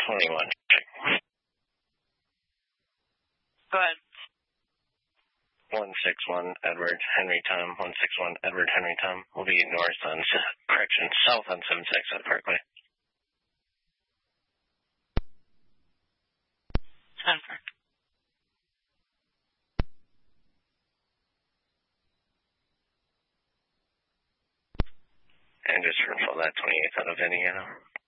21. Go ahead. 161 Edward Henry Tom. 161 Edward Henry Tom. Will be north on, south on 76 at Parkway. 10-4. And just for info, that 28th out of Indiana.